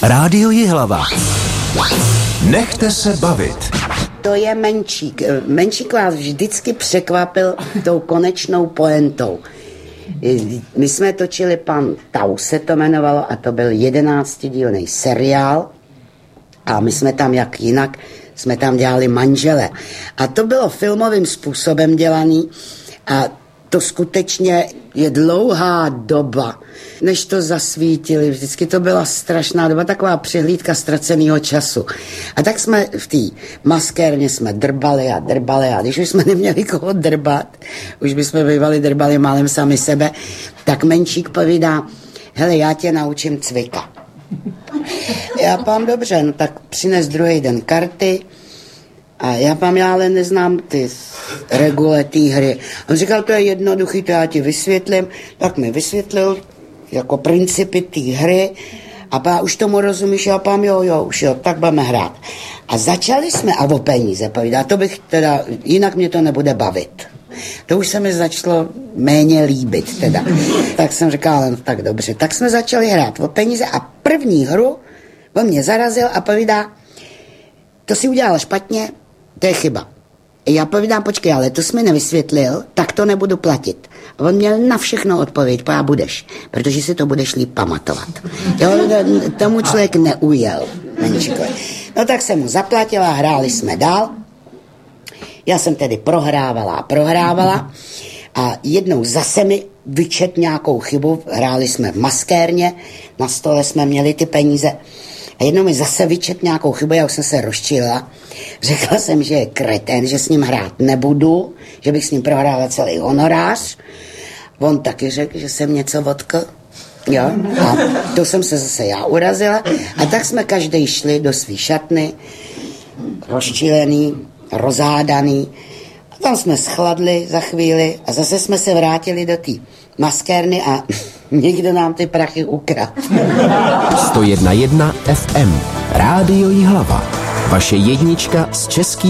Rádio Jihlava. Nechte se bavit. To je Menšík. Menšík vás vždycky překvapil tou konečnou pointou. My jsme točili Pan Tau, se to jmenovalo, a to byl 11dílný seriál. A my jsme tam, jak jinak, jsme tam dělali manžele. A to bylo filmovým způsobem dělaný a to skutečně je dlouhá doba, než to zasvítili. Vždycky to byla strašná doba, taková přehlídka ztraceného času. A tak jsme v té maskérně jsme drbali a když už jsme neměli koho drbat, už bychom bývali drbali málem sami sebe, tak Menšík povídá, hele, já tě naučím cvika. Já pám dobře, no tak přines druhý den karty a já ale neznám ty regule té hry. On říkal, to je jednoduchý, to já ti vysvětlím, tak mi vysvětlil jako principy té hry a už tomu rozumíš, já pám, jo, tak budeme hrát. A začali jsme, a o peníze povídá, to bych teda, jinak mě to nebude bavit. To už se mi začalo méně líbit teda. Tak jsem říkal, no tak dobře. Tak jsme začali hrát o peníze a první hru on mě zarazil a povídá, to si udělal špatně, to je chyba. Já povídám, počkej, ale to jsi mi nevysvětlil, tak to nebudu platit. A on měl na všechno odpověď, budeš, protože si to budeš líp pamatovat. Jo, tomu člověk neujel. Menšíkovi. No tak jsem mu zaplatila, hráli jsme dál. Já jsem tedy prohrávala a jednou zase mi vyčet nějakou chybu, hráli jsme v maskérně, na stole jsme měli ty peníze a jednou mi zase vyčet nějakou chybu, já už jsem se rozčilila, řekla jsem, že je kretén, že s ním hrát nebudu, že bych s ním prohrála celý honorář, on taky řekl, že jsem něco odkl, jo, a to jsem se zase já urazila a tak jsme každý šli do svý šatny, rozčilený, rozhádaný. A tam jsme schladli za chvíli a zase jsme se vrátili do té maskérny a někdo nám ty prachy ukradl. 101,1 FM. Rádio Jihlava. Vaše jednička z český